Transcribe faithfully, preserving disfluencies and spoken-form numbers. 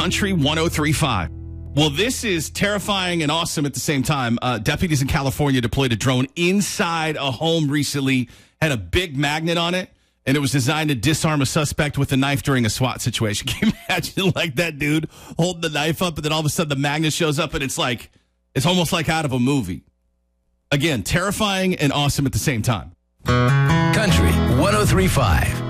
Country one oh three point five. Well, this is terrifying and awesome at the same time. Uh, deputies in California deployed a drone inside a home recently, had a big magnet on it, and it was designed to disarm a suspect with a knife during a SWAT situation. Can you imagine, like, that dude holding the knife up, and then all of a sudden the magnet shows up, and it's like, it's almost like out of a movie. Again, terrifying and awesome at the same time. Country one oh three point five.